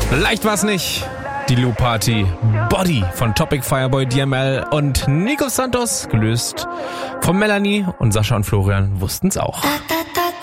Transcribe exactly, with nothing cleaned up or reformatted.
Leicht war's nicht. Die Lou Party. Body von Topic, Fireboy, D M L und Nico Santos, gelöst von Melanie, und Sascha und Florian wussten's auch.